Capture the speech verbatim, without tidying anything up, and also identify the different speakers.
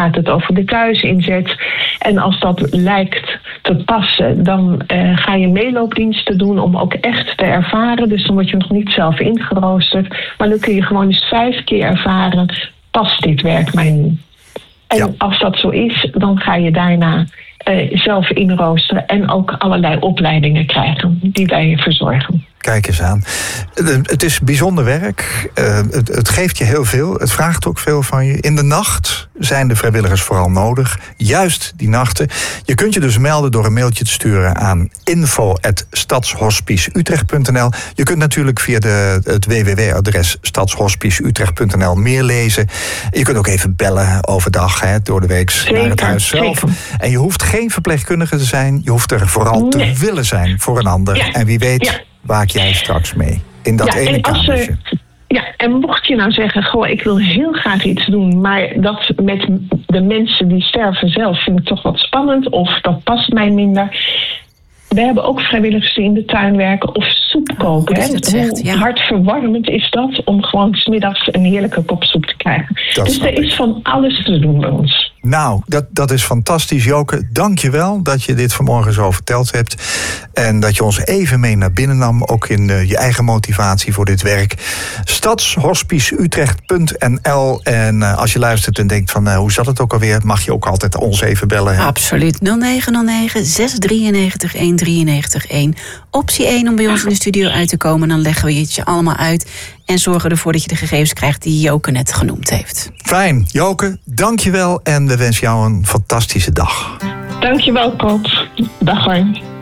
Speaker 1: gaat het over de thuisinzet. En als dat lijkt te passen, dan uh, ga je meeloopdiensten doen om ook echt te ervaren. Dus dan word je nog niet zelf ingeroosterd. Maar dan kun je gewoon eens vijf keer ervaren, past dit werk mij nu? En ja. als dat zo is, dan ga je daarna uh, zelf inroosteren en ook allerlei opleidingen krijgen die wij je verzorgen.
Speaker 2: Kijk eens aan. Het is bijzonder werk. Het, het geeft je heel veel. Het vraagt ook veel van je. In de nacht zijn de vrijwilligers vooral nodig. Juist die nachten. Je kunt je dus melden door een mailtje te sturen aan info at stadshospiceutrecht punt n l. Je kunt natuurlijk via de, het w w w-adres stadshospiceutrecht punt n l meer lezen. Je kunt ook even bellen overdag, hè, door de week naar het huis zelf.
Speaker 1: Zeker.
Speaker 2: En je hoeft geen verpleegkundige te zijn. Je hoeft er vooral te
Speaker 1: nee.
Speaker 2: willen zijn voor een ander.
Speaker 1: Ja.
Speaker 2: En wie weet...
Speaker 1: Ja.
Speaker 2: waak jij straks mee in dat
Speaker 1: ja,
Speaker 2: ene kamertje.
Speaker 1: Ja, en mocht je nou zeggen, goh, ik wil heel graag iets doen, maar dat met de mensen die sterven zelf vind ik toch wat spannend, of dat past mij minder. We hebben ook vrijwilligers die in de tuin werken of soep koken.
Speaker 3: Oh, dat zegt, ja.
Speaker 1: Hoe hartverwarmend is dat om gewoon 's middags een heerlijke kop soep te krijgen.
Speaker 2: Dat
Speaker 1: dus er
Speaker 2: ik.
Speaker 1: is van alles te doen bij ons.
Speaker 2: Nou, dat, dat is fantastisch, Joke. Dank je wel dat je dit vanmorgen zo verteld hebt. En dat je ons even mee naar binnen nam. Ook in uh, je eigen motivatie voor dit werk. stadshospiceutrecht punt n l. En uh, als je luistert en denkt van uh, hoe zat het ook alweer, mag je ook altijd ons even bellen. Hè?
Speaker 3: Absoluut. nul negen nul negen zes drie negen een drie negen een. Optie één om bij ons in de studio uit te komen. Dan leggen we het je allemaal uit. En zorgen ervoor dat je de gegevens krijgt die Joke net genoemd heeft.
Speaker 2: Fijn. Joke, dank je wel. En we wensen jou een fantastische dag.
Speaker 1: Dank je wel, Koop. Dag hoor.